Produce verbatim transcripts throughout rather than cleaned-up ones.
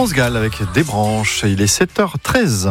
France Gall avec des branches. Il est sept heures treize.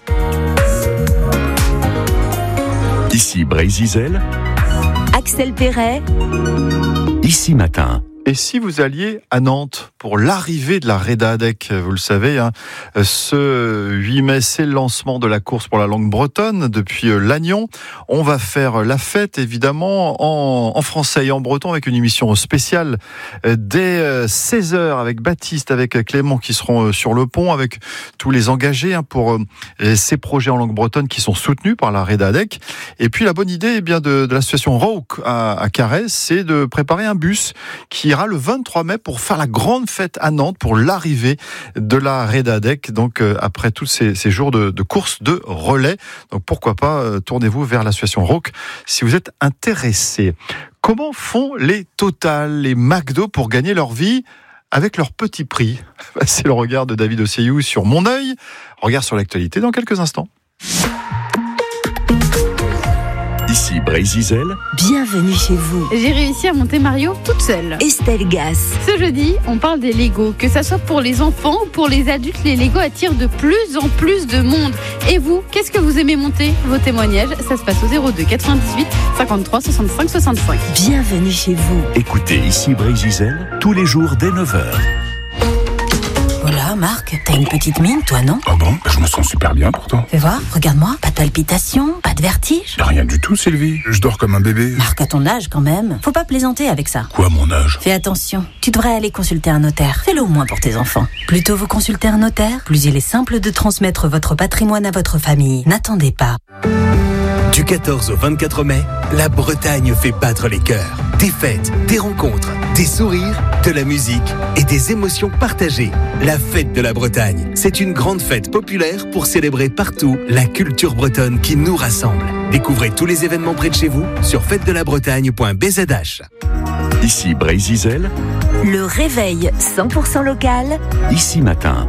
Ici Brézizel. Axel Perret. Ici Matin. Et si vous alliez à Nantes pour l'arrivée de la Reda Adec, vous le savez, hein, ce huit mai, c'est le lancement de la course pour la langue bretonne depuis Lannion. On va faire la fête, évidemment, en, en français et en breton avec une émission spéciale dès seize heures avec Baptiste, avec Clément qui seront sur le pont, avec tous les engagés hein, pour ces projets en langue bretonne qui sont soutenus par la Reda Adec. Et puis la bonne idée eh bien, de, de l'association Rauque à, à Carhaix, c'est de préparer un bus qui le vingt-trois mai pour faire la grande fête à Nantes pour l'arrivée de la Reda Adec, donc euh, après tous ces, ces jours de, de course de relais. Donc pourquoi pas, euh, tournez-vous vers l'association Rauque si vous êtes intéressé. Comment font les Total, les McDo pour gagner leur vie avec leur petit prix? C'est le regard de David Osseyou sur Mon Oeil. Regard sur l'actualité dans quelques instants. Ici Brézizel. Bienvenue chez vous. J'ai réussi à monter Mario toute seule. Estelle Gas. Ce jeudi, on parle des Lego. Que ça soit pour les enfants ou pour les adultes, les Lego attirent de plus en plus de monde. Et vous, qu'est-ce que vous aimez monter? Vos témoignages, ça se passe au zéro deux quatre-vingt-dix-huit cinquante-trois soixante-cinq soixante-cinq. Bienvenue chez vous. Écoutez Ici Brézizel tous les jours dès neuf heures. Voilà, Marc, t'as une petite mine, toi, non? Ah bon? Je me sens super bien pourtant. Fais voir, regarde-moi. Pas de palpitations, pas de vertige? Rien du tout, Sylvie. Je dors comme un bébé. Marc, à ton âge, quand même. Faut pas plaisanter avec ça. Quoi, mon âge? Fais attention. Tu devrais aller consulter un notaire. Fais-le au moins pour tes enfants. Plus tôt vous consultez un notaire, plus il est simple de transmettre votre patrimoine à votre famille. N'attendez pas. Du quatorze au vingt-quatre mai, la Bretagne fait battre les cœurs. Des fêtes, des rencontres, des sourires, de la musique et des émotions partagées. La fête de la Bretagne, c'est une grande fête populaire pour célébrer partout la culture bretonne qui nous rassemble. Découvrez tous les événements près de chez vous sur fête de la bretagne point b z h. Ici Brézizel. Le réveil cent pour cent local. Ici Matin.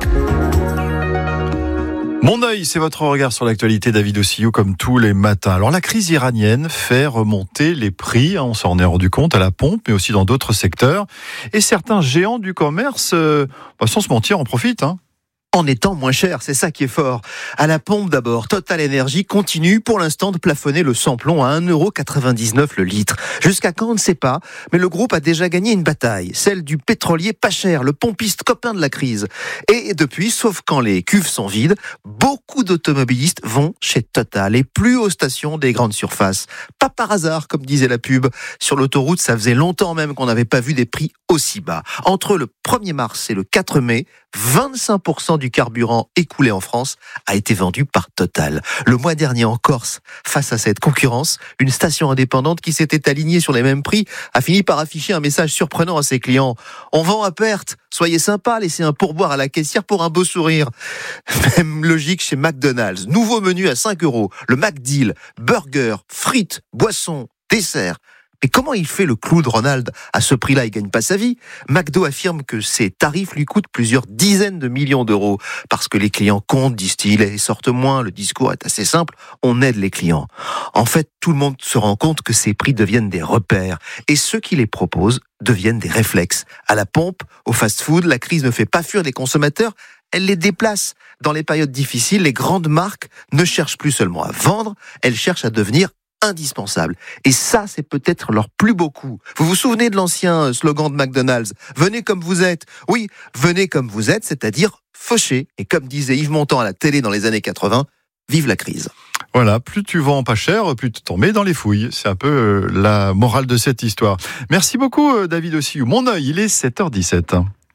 Mon œil, c'est votre regard sur l'actualité, David Osseyou, comme tous les matins. Alors, la crise iranienne fait remonter les prix, hein, on s'en est rendu compte à la pompe, mais aussi dans d'autres secteurs. Et certains géants du commerce, euh, bah, sans se mentir, en profitent. Hein. En étant moins cher, c'est ça qui est fort. À la pompe d'abord, Total Energy continue pour l'instant de plafonner le samplon à un euro quatre-vingt-dix-neuf le litre. Jusqu'à quand, on ne sait pas, mais le groupe a déjà gagné une bataille, celle du pétrolier pas cher, le pompiste copain de la crise. Et depuis, sauf quand les cuves sont vides, beaucoup d'automobilistes vont chez Total et plus aux stations des grandes surfaces. Pas par hasard, comme disait la pub. Sur l'autoroute, ça faisait longtemps même qu'on n'avait pas vu des prix aussi bas. Entre le premier mars et le quatre mai, vingt-cinq pour cent du carburant écoulé en France a été vendu par Total. Le mois dernier en Corse, face à cette concurrence, une station indépendante qui s'était alignée sur les mêmes prix a fini par afficher un message surprenant à ses clients. On vend à perte, soyez sympa, laissez un pourboire à la caissière pour un beau sourire. Même logique chez McDonald's. Nouveau menu à cinq euros, le McDeal, burger, frites, boissons, dessert. Mais comment il fait le clou de Ronald? À ce prix-là, il gagne pas sa vie. McDo affirme que ses tarifs lui coûtent plusieurs dizaines de millions d'euros. Parce que les clients comptent, disent-ils, et sortent moins. Le discours est assez simple. On aide les clients. En fait, tout le monde se rend compte que ces prix deviennent des repères. Et ceux qui les proposent deviennent des réflexes. À la pompe, au fast-food, la crise ne fait pas fuir les consommateurs. Elle les déplace. Dans les périodes difficiles, les grandes marques ne cherchent plus seulement à vendre, elles cherchent à devenir indispensable. Et ça, c'est peut-être leur plus beau coup. Vous vous souvenez de l'ancien slogan de McDonald's? Venez comme vous êtes. Oui, venez comme vous êtes, c'est-à-dire fauché. Et comme disait Yves Montand à la télé dans les années quatre-vingts, vive la crise. Voilà, plus tu vends pas cher, plus tu t'en mets dans les fouilles. C'est un peu euh, la morale de cette histoire. Merci beaucoup, euh, David Osseyou. Mon œil, il est sept heures dix-sept.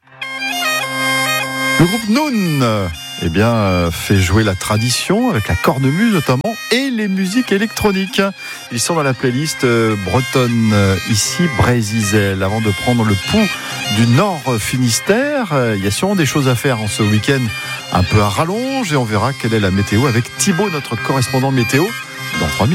Le groupe Noun eh bien, euh, fait jouer la tradition avec la cornemuse notamment et les musiques électroniques. Ils sont dans la playlist euh, bretonne euh, ici Brézizel. Avant de prendre le pouls du Nord Finistère, euh, il y a sûrement des choses à faire en ce week-end un peu à rallonge et on verra quelle est la météo avec Thibaut, notre correspondant météo, dans trois minutes.